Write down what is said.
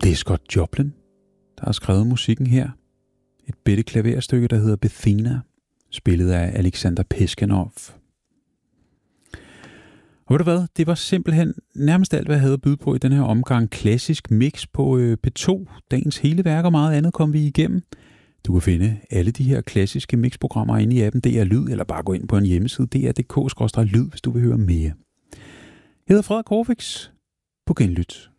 det er Scott Joplin, der har skrevet musikken her. Et bitte klaverstykke, der hedder Bethina, spillet af Alexander Peskanov. Og ved du hvad, det var simpelthen nærmest alt, hvad jeg havde at byde på i den her omgang klassisk mix på P2. Dagens hele værk og meget andet kom vi igennem. Du kan finde alle de her klassiske mixprogrammer inde i appen DR Lyd, eller bare gå ind på en hjemmeside, dr.dk/lyd, hvis du vil høre mere. Jeg hedder Frederik Horvix. På genlyt.